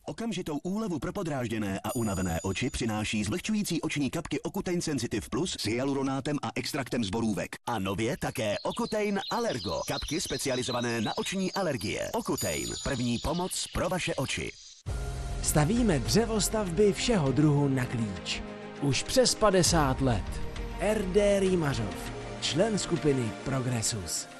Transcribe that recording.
Okamžitou úlevu pro podrážděné a unavené oči přináší zvlhčující oční kapky Ocutein Sensitive Plus s hyaluronátem a extraktem z borůvek. A nově také Ocutein Allergo. Kapky specializované na oční alergie. Ocutein. První pomoc pro vaše oči. Stavíme dřevostavby všeho druhu na klíč. Už přes 50 let. RD Rýmařov, člen skupiny Progressus.